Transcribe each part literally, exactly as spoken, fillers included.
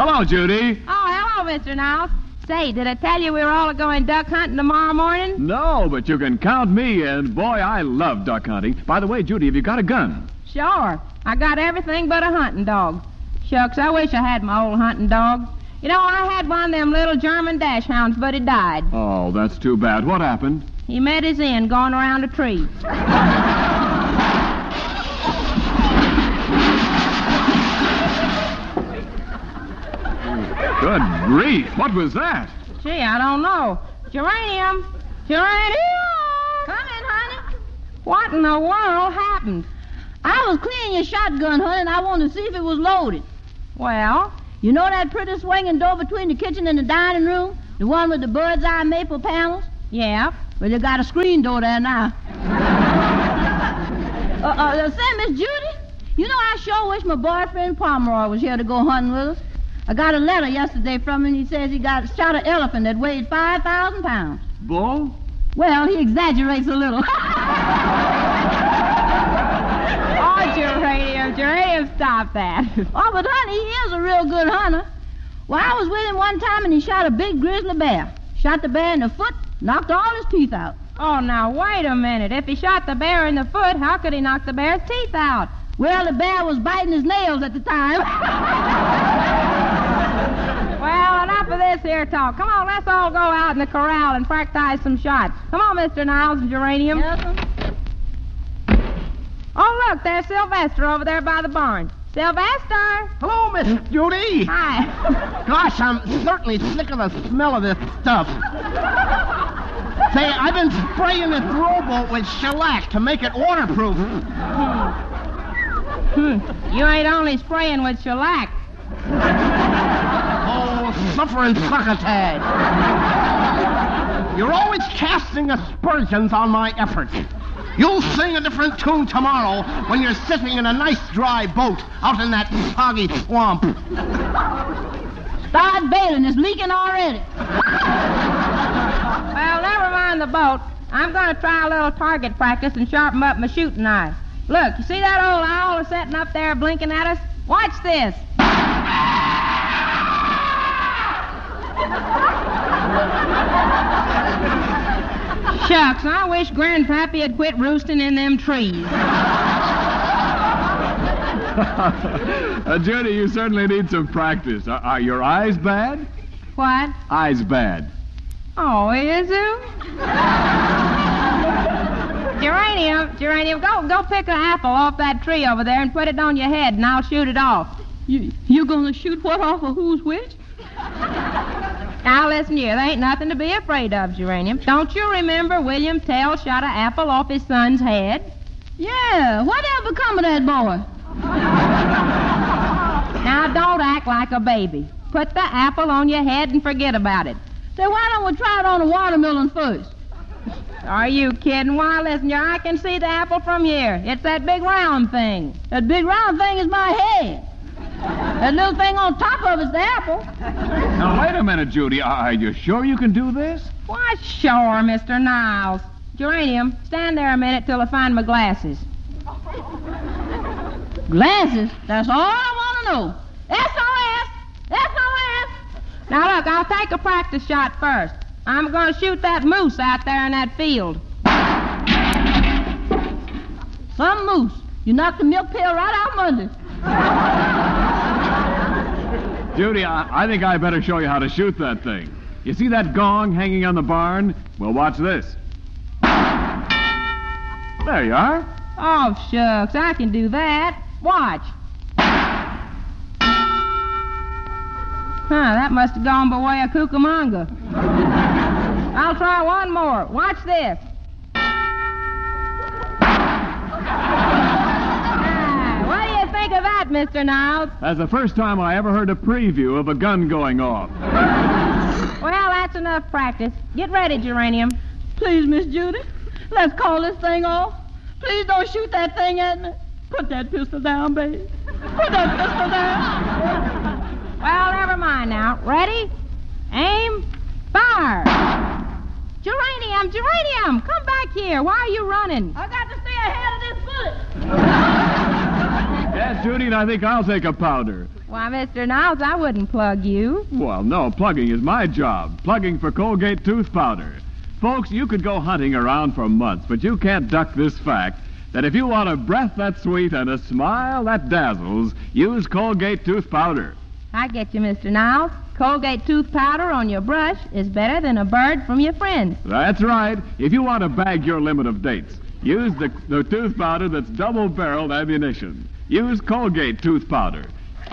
Hello, Judy. Oh, hello, Mister Niles. Say, did I tell you we were all going duck hunting tomorrow morning? No, but you can count me in. Boy, I love duck hunting. By the way, Judy, have you got a gun? Sure. I got everything but a hunting dog. Shucks, I wish I had my old hunting dog. You know, I had one of them little German dash hounds, but he died. Oh, that's too bad. What happened? He met his end going around a tree. Good grief. What was that? Gee, I don't know. Geranium! Geranium! Come in, honey. What in the world happened? I was cleaning your shotgun, honey, and I wanted to see if it was loaded. Well? You know that pretty swinging door between the kitchen and the dining room? The one with the bird's eye maple panels? Yeah. Well, they got a screen door there now. uh, uh, say, Miss Judy, you know I sure wish my boyfriend Pomeroy was here to go hunting with us. I got a letter yesterday from him. He says he got shot an elephant that weighed five thousand pounds. Bull? Well, he exaggerates a little. Oh, Geranium, Geranium, stop that. Oh, but honey, he is a real good hunter. Well, I was with him one time and he shot a big grizzly bear. Shot the bear in the foot, knocked all his teeth out. Oh, now, wait a minute. If he shot the bear in the foot, how could he knock the bear's teeth out? Well, the bear was biting his nails at the time. Well, enough of this here talk. Come on, let's all go out in the corral and practice some shots. Come on, Mister Niles and Geranium. Yes, sir. Oh, look, there's Sylvester over there by the barn. Sylvester! Hello, Miss Judy. Hi. Gosh, I'm certainly sick of the smell of this stuff. Say, I've been spraying this rowboat with shellac to make it waterproof. Hmm. You ain't only spraying with shellac. Oh, suffering succotash. You're always casting aspersions on my efforts. You'll sing a different tune tomorrow when you're sitting in a nice dry boat out in that soggy swamp. Start bailing. It's leaking already. Well, never mind the boat. I'm going to try a little target practice and sharpen up my shooting eye. Look, you see that old owl sitting up there blinking at us? Watch this. Shucks, I wish Grandpappy had quit roosting in them trees. uh, Judy, you certainly need some practice. Are, are your eyes bad? What? Eyes bad. Oh, is you? Geranium, Geranium, go go pick an apple off that tree over there and put it on your head, and I'll shoot it off. You you gonna shoot what off of who's which? Now, listen here, there ain't nothing to be afraid of, Geranium. Don't you remember William Tell shot an apple off his son's head? Yeah, whatever become of that boy? Now, don't act like a baby. Put the apple on your head and forget about it. Say, why don't we try it on a watermelon first? Are you kidding? Why, listen here, I can see the apple from here. It's that big round thing. That big round thing is my head. That little thing on top of it's the apple. Now, wait a minute, Judy. Are you sure you can do this? Why, sure, Mister Niles. Geranium, stand there a minute till I find my glasses. Glasses? That's all I want to know. S O S! S O S! Now, look, I'll take a practice shot first. I'm going to shoot that moose out there in that field. Some moose. You knocked the milk pail right out from under. Judy, I, I think I better show you how to shoot that thing. You see that gong hanging on the barn? Well, watch this. There you are. Oh, shucks, I can do that. Watch. Huh, that must have gone by way of Cucamonga. I'll try one more. Watch this. Ah, what do you think of that, Mister Niles? That's the first time I ever heard a preview of a gun going off. Well, that's enough practice. Get ready, Geranium. Please, Miss Judy, let's call this thing off. Please don't shoot that thing at me. Put that pistol down, baby. Put that pistol down. Well, never mind now. Ready? Aim. Fire. Geranium, Geranium, come back here. Why are you running? I got to stay ahead of this bullet. Yes, Judy, and I think I'll take a powder. Why, Mister Niles, I wouldn't plug you. Well, no, plugging is my job. Plugging for Colgate tooth powder. Folks, you could go hunting around for months, but you can't duck this fact that if you want a breath that's sweet and a smile that dazzles, use Colgate tooth powder. I get you, Mister Niles. Colgate tooth powder on your brush is better than a bird from your friends. That's right. If you want to bag your limit of dates, use the, the tooth powder that's double-barreled ammunition. Use Colgate tooth powder.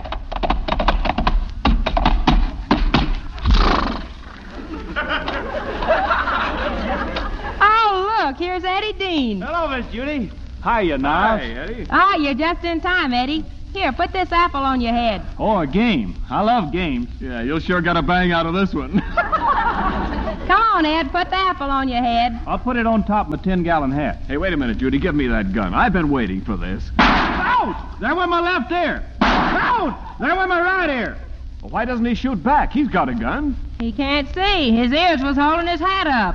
Oh, look, here's Eddie Dean. Hello, Miss Judy. Hiya, Niles. Hi, Eddie. Oh, you're just in time, Eddie. Here, put this apple on your head. Oh, a game. I love games. Yeah, you'll sure get a bang out of this one. Come on, Ed, put the apple on your head. I'll put it on top of my ten-gallon hat. Hey, wait a minute, Judy. Give me that gun. I've been waiting for this. Out! There went my left ear. Out! There went my right ear. Well, why doesn't he shoot back? He's got a gun. He can't see. His ears was holding his hat up.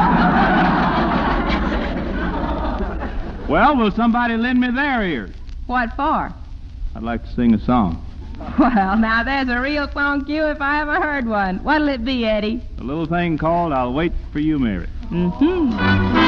Well, will somebody lend me their ear? What for? I'd like to sing a song. Well, now there's a real song cue if I ever heard one. What'll it be, Eddie? A little thing called I'll Wait for You, Mary. Mm-hmm.